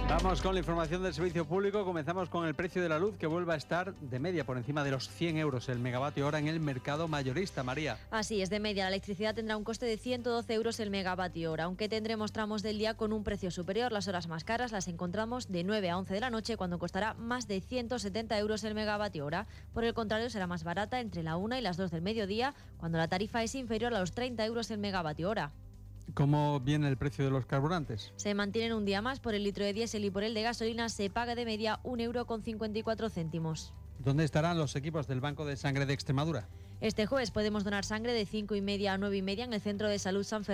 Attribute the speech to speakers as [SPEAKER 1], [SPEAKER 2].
[SPEAKER 1] Vamos con la información del servicio público. Comenzamos con el precio de la luz, que vuelve a estar de media por encima de los 100 euros el megavatio hora en el mercado mayorista. María.
[SPEAKER 2] Así es, de media la electricidad tendrá un coste de 112 euros el megavatio hora, aunque tendremos tramos del día con un precio superior. Las horas más caras las encontramos de 9 a 11 de la noche, cuando costará más de 170 euros el megavatio hora. Por el contrario, será más barata entre la 1 y las 2 del mediodía, cuando la tarifa es inferior a los 30 euros el megavatio hora.
[SPEAKER 1] ¿Cómo viene el precio de los carburantes?
[SPEAKER 2] Se mantienen un día más. Por el litro de diésel y por el de gasolina se paga de media 1,54 €.
[SPEAKER 1] ¿Dónde estarán los equipos del Banco de Sangre de Extremadura?
[SPEAKER 2] Este jueves podemos donar sangre de 5:30 a 9:30 en el Centro de Salud San Fernando